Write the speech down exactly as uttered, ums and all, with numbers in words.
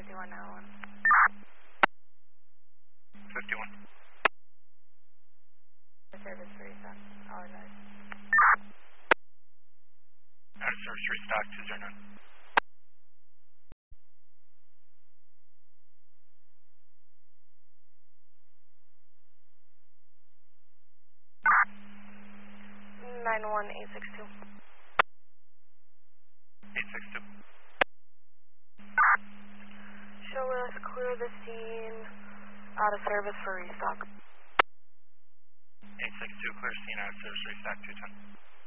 fifty-one now one. fifty-one. Service for restock. Apologize. Out of service restock two zero nine. nine one eight six two. eight six two. Show us clear the scene out of service for restock. eight six two, clear scene out of service restock two ten.